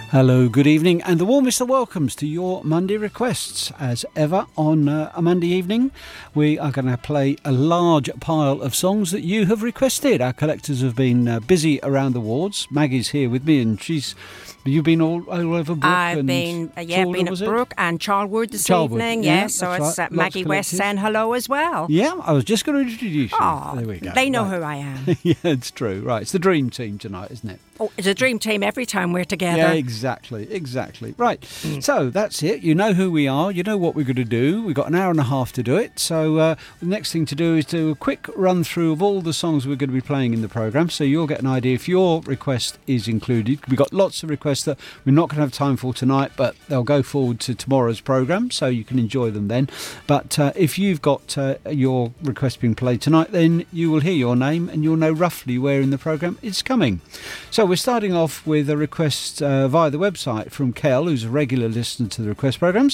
Hello, good evening, and the warmest of welcomes to your Monday requests. As ever, on a Monday evening, we are going to play a large pile of songs that you have requested. Our collectors have been busy around the wards. Maggie's here with me, and you've been all over Brook. I've been at Brook and Charlwood this evening. Yeah, so that's it's right. Maggie West saying hello as well. Yeah, I was just going to introduce you. Oh, there we go. They know who I am. Yeah, it's true. Right, it's the dream team tonight, isn't it? Oh, it's a dream team every time we're together. Yeah, exactly. Right. So that's it. You know who we are. You know what we're going to do. We've got an hour and a half to do it. So the next thing to do is do a quick run through of all the songs we're going to be playing in the programme, so you'll get an idea if your request is included. We've got lots of requests that we're not going to have time for tonight, but they'll go forward to tomorrow's programme, so you can enjoy them then. But if you've got your request being played tonight, then you will hear your name and you'll know roughly where in the programme it's coming. So we're starting off with a request via the website from Kel, who's a regular listener to the request programmes.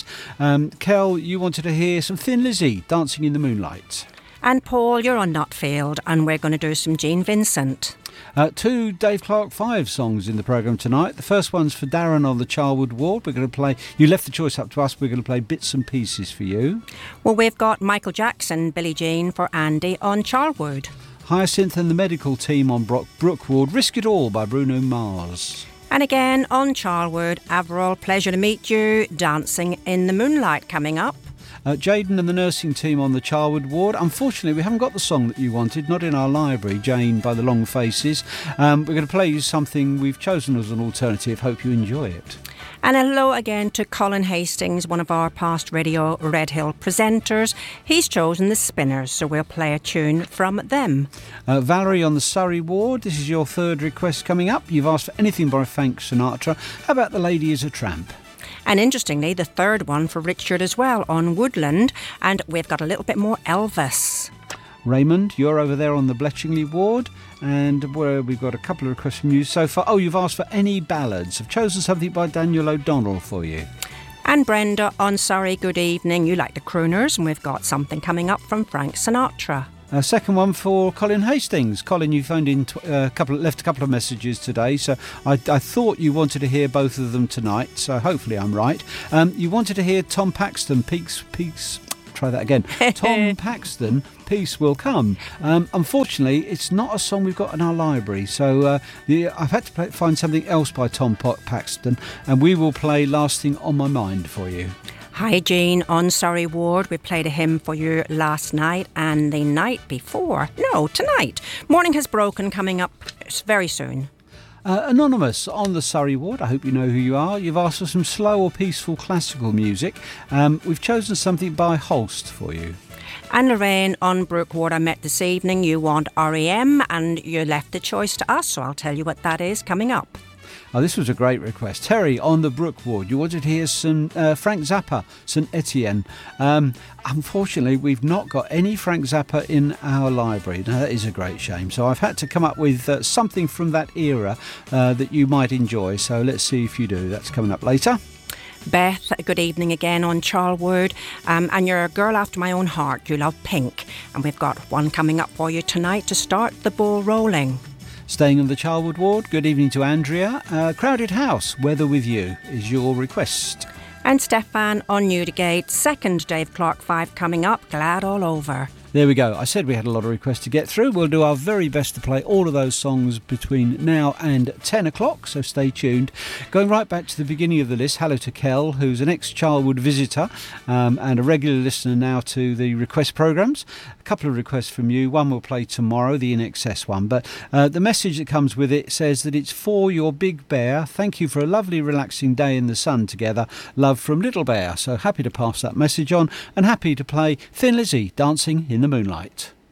Kel, you wanted to hear some Thin Lizzy, Dancing in the Moonlight. And Paul, you're on Nutfield, and we're going to do some Gene Vincent. Two Dave Clark 5 songs in the programme tonight. The first one's for Darren on the Charlwood ward. We're going to play, you left the choice up to us, we're going to play bits and pieces for you. Well, we've got Michael Jackson, Billie Jean for Andy on Charlwood. Hyacinth and the Medical Team on Brook Ward, Risk It All by Bruno Mars. And again on Charlwood, Averil, Pleasure to Meet You, Dancing in the Moonlight coming up. Jaden and the nursing team on the Charlwood ward. Unfortunately, we haven't got the song that you wanted, not in our library, Jane by the Long Faces. We're going to play you something we've chosen as an alternative. Hope you enjoy it. And hello again to Colin Hastings, one of our past Radio Red Hill presenters. He's chosen the Spinners, so we'll play a tune from them. Valerie on the Surrey ward, this is your third request coming up. You've asked for anything by Frank Sinatra. How about The Lady is a Tramp? And interestingly, the third one for Richard as well on Woodland. And we've got a little bit more Elvis. Raymond, you're over there on the Bletchingley ward, and where we've got a couple of requests from you so far. Oh, you've asked for any ballads. I've chosen something by Daniel O'Donnell for you. And Brenda on Surrey, good evening. You like the crooners, and we've got something coming up from Frank Sinatra. Second one for Colin Hastings. Colin, you phoned in left a couple of messages today, so I thought you wanted to hear both of them tonight, so hopefully I'm right. You wanted to hear Tom Paxton, Peace. Try that again. Tom Paxton, Peace Will Come. Unfortunately, it's not a song we've got in our library, so I've had to find something else by Tom Paxton, and we will play Last Thing on My Mind for you. Hi Jean on Surrey ward. We played a hymn for you last night and the night before. No, tonight. Morning Has Broken coming up very soon. Anonymous on the Surrey ward, I hope you know who you are. You've asked for some slow or peaceful classical music. We've chosen something by Holst for you. And Lorraine on Brook ward, I met this evening. You want REM and you left the choice to us, so I'll tell you what that is coming up. Oh, this was a great request. Terry on the Brook ward, you wanted to hear some Frank Zappa, St Etienne. Unfortunately, we've not got any Frank Zappa in our library. Now, that is a great shame. So I've had to come up with something from that era that you might enjoy. So let's see if you do. That's coming up later. Beth, good evening again on Charlwood. And you're a girl after my own heart. You love Pink. And we've got one coming up for you tonight to start the ball rolling. Staying on the Charlwood ward, good evening to Andrea. Crowded House, Weather With You is your request. And Stefan on Newdigate, second Dave Clark 5 coming up, Glad All Over. There we go. I said we had a lot of requests to get through. We'll do our very best to play all of those songs between now and 10 o'clock, so stay tuned. Going right back to the beginning of the list, hello to Kel, who's an ex-Charlwood visitor and a regular listener now to the request programmes. A couple of requests from you. One we'll play tomorrow, the In Excess one. But the message that comes with it says that it's for your big bear. Thank you for a lovely, relaxing day in the sun together. Love from Little Bear. So happy to pass that message on and happy to play Thin Lizzy, Dancing in the Moonlight.